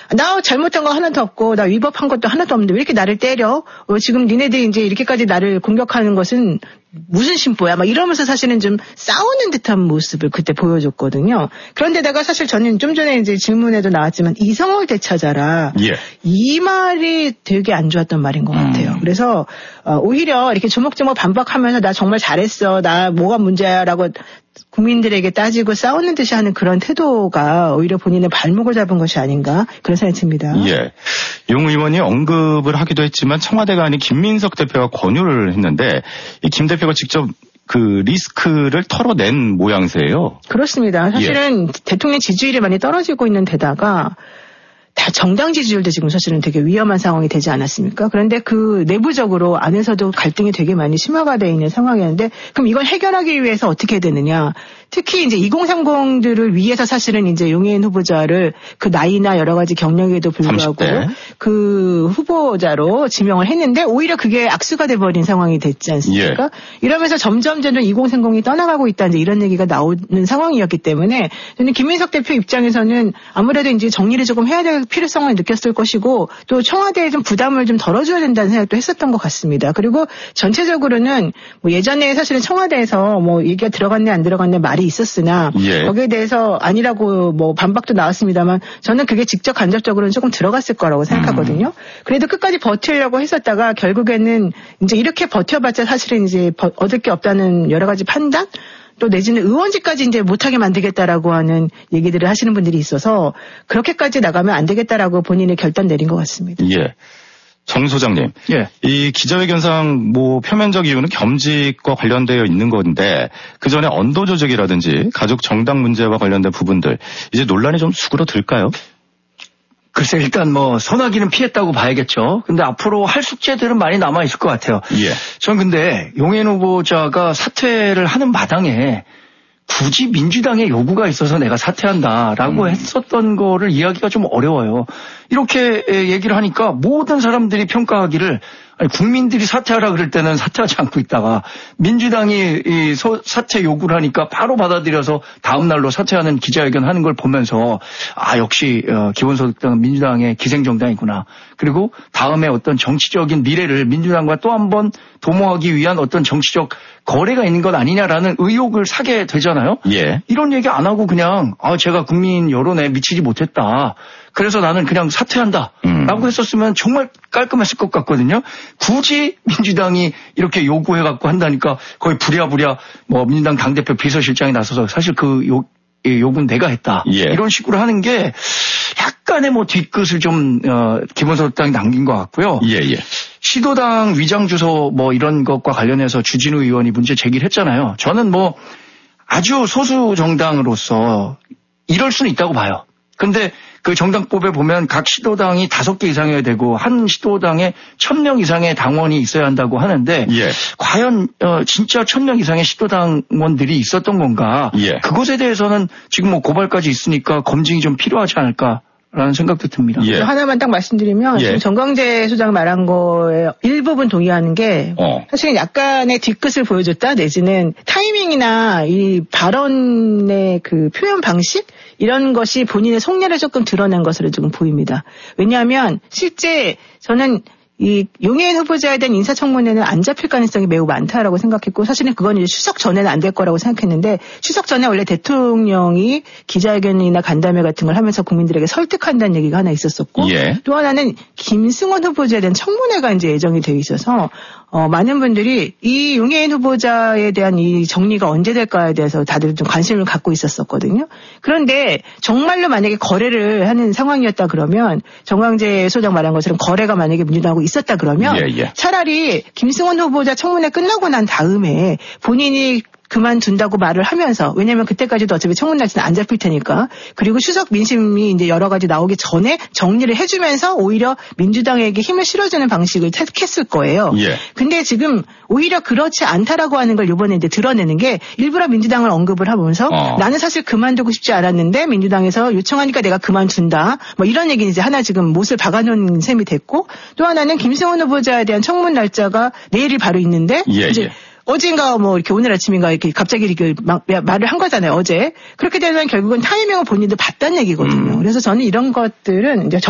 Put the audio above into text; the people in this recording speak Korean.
나 잘못한 거 하나도 없고 나 위법한 것도 하나도 없는데 왜 이렇게 나를 때려? 지금 니네들이 이제 이렇게까지 나를 공격하는 것은 무슨 심보야? 막 이러면서 사실은 좀 싸우는 듯한 모습을 그때 보여줬거든요. 그런데다가 사실 저는 좀 전에 이제 질문에도 나왔지만 이성을 되찾아라. 예. 이 말이 되게 안 좋았던 말인 것 같아요. 그래서 오히려 이렇게 조목조목 반박하면서 나 정말 잘했어. 나 뭐가 문제야라고 국민들에게 따지고 싸우는 듯이 하는 그런 태도가 오히려 본인의 발목을 잡은 것이 아닌가 그런 생각이 듭니다. 예. 용 의원이 언급을 하기도 했지만 청와대가 아닌 김민석 대표가 권유를 했는데 이 김 대표가 직접 그 리스크를 털어낸 모양새예요. 그렇습니다. 사실은 예. 대통령 지지율이 많이 떨어지고 있는 데다가 다 정당 지지율도 지금 사실은 되게 위험한 상황이 되지 않았습니까? 그런데 그 내부적으로 안에서도 갈등이 되게 많이 심화가 되어 있는 상황이었는데 그럼 이걸 해결하기 위해서 어떻게 해야 되느냐? 특히 이제 2030들을 위해서 사실은 이제 용해인 후보자를 그 나이나 여러 가지 경력에도 불구하고 30대. 그 후보자로 지명을 했는데 오히려 그게 악수가 돼버린 상황이 됐지 않습니까? 예. 이러면서 점점 2030이 떠나가고 있다 이제 이런 얘기가 나오는 상황이었기 때문에 저는 김민석 대표 입장에서는 아무래도 이제 정리를 조금 해야 될 필요성을 느꼈을 것이고 또 청와대에 좀 부담을 좀 덜어줘야 된다는 생각도 했었던 것 같습니다. 그리고 전체적으로는 뭐 예전에 사실은 청와대에서 뭐 얘기가 들어갔네 안 들어갔네 말이 있었으나 예. 거기에 대해서 아니라고 뭐 반박도 나왔습니다만 저는 그게 직접 간접적으로는 조금 들어갔을 거라고 생각하거든요. 그래도 끝까지 버티려고 했었다가 결국에는 이제 이렇게 버텨봤자 사실은 이제 얻을 게 없다는 여러 가지 판단 또 내지는 의원직까지 이제 못하게 만들겠다라고 하는 얘기들을 하시는 분들이 있어서 그렇게까지 나가면 안 되겠다라고 본인의 결단 내린 것 같습니다. 예. 정 소장님. 예. 이 기자회견상 뭐 표면적 이유는 겸직과 관련되어 있는 건데 그 전에 언도 조직이라든지 가족 정당 문제와 관련된 부분들 이제 논란이 좀 수그러들까요? 글쎄 일단 뭐 소나기는 피했다고 봐야겠죠. 근데 앞으로 할 숙제들은 많이 남아 있을 것 같아요. 예. 전 근데 용해인 후보자가 사퇴를 하는 마당에 굳이 민주당의 요구가 있어서 내가 사퇴한다라고 했었던 거를 이해하기가 좀 어려워요. 이렇게 얘기를 하니까 모든 사람들이 평가하기를 아니, 국민들이 사퇴하라 그럴 때는 사퇴하지 않고 있다가 민주당이 이 사퇴 요구를 하니까 바로 받아들여서 다음 날로 사퇴하는 기자회견 하는 걸 보면서 아 역시 기본소득당은 민주당의 기생정당이구나. 그리고 다음에 어떤 정치적인 미래를 민주당과 또 한 번 도모하기 위한 어떤 정치적 거래가 있는 것 아니냐라는 의혹을 사게 되잖아요. 예. 이런 얘기 안 하고 그냥 제가 국민 여론에 미치지 못했다. 그래서 나는 그냥 사퇴한다. 라고 했었으면 정말 깔끔했을 것 같거든요. 굳이 민주당이 이렇게 요구해갖고 한다니까 거의 부랴부랴 뭐 민주당 당대표 비서실장이 나서서 사실 그 요구는 내가 했다. 예. 이런 식으로 하는 게 약간의 뭐 뒤끝을 좀 기본소득당이 남긴 것 같고요. 예, 예. 시도당 위장주소 뭐 이런 것과 관련해서 주진우 의원이 문제 제기를 했잖아요. 저는 뭐 아주 소수 정당으로서 이럴 수는 있다고 봐요. 근데 그 정당법에 보면 각 시도당이 5개 이상이어야 되고 한 시도당에 1000명 이상의 당원이 있어야 한다고 하는데 예. 과연 진짜 1000명 이상의 시도당원들이 있었던 건가? 예. 그것에 대해서는 지금 뭐 고발까지 있으니까 검증이 좀 필요하지 않을까라는 생각도 듭니다. 예. 하나만 딱 말씀드리면 지금 정광재 소장 말한 거에 일부분 동의하는 게 사실 약간의 뒤끝을 보여줬다 내지는 타이밍이나 이 발언의 그 표현 방식 이런 것이 본인의 속내를 조금 드러낸 것으로 좀 보입니다. 왜냐하면 실제 저는 이 용해인 후보자에 대한 인사청문회는 안 잡힐 가능성이 매우 많다라고 생각했고 사실은 그건 이제 추석 전에는 안 될 거라고 생각했는데 추석 전에 원래 대통령이 기자회견이나 간담회 같은 걸 하면서 국민들에게 설득한다는 얘기가 하나 있었었고 예. 또 하나는 김승원 후보자에 대한 청문회가 이제 예정이 되어 있어서 많은 분들이 이 용해인 후보자에 대한 이 정리가 언제 될까에 대해서 다들 좀 관심을 갖고 있었었거든요. 그런데 정말로 만약에 거래를 하는 상황이었다 그러면 정광재 소장 말한 것처럼 거래가 만약에 민주당하고 있었다 그러면 차라리 김승원 후보자 청문회 끝나고 난 다음에 본인이 그만둔다고 말을 하면서 왜냐하면 그때까지도 어차피 청문 날짜는 안 잡힐 테니까 그리고 추석 민심이 이제 여러 가지 나오기 전에 정리를 해주면서 오히려 민주당에게 힘을 실어주는 방식을 택했을 거예요. 예. 근데 지금 오히려 그렇지 않다라고 하는 걸 이번에 이제 드러내는 게 일부러 민주당을 언급을 하면서 나는 사실 그만두고 싶지 않았는데 민주당에서 요청하니까 내가 그만둔다. 뭐 이런 얘기는 이제 하나 지금 못을 박아놓은 셈이 됐고 또 하나는 김승원 후보자에 대한 청문 날짜가 내일이 바로 있는데 이제 어젠가 뭐 이렇게 오늘 아침인가 이렇게 갑자기 이렇게 말을 한 거잖아요. 어제. 그렇게 되면 결국은 타이밍을 본인도 봤다는 얘기거든요. 그래서 저는 이런 것들은 이제